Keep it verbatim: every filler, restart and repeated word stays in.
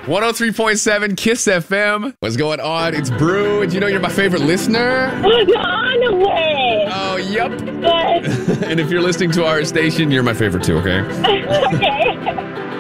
one oh three point seven Kiss F M. What's going on? It's Brew. And you know you're my favorite listener? You're on the way. Oh, yep. Good. And if you're listening to our station, you're my favorite too, okay? Okay.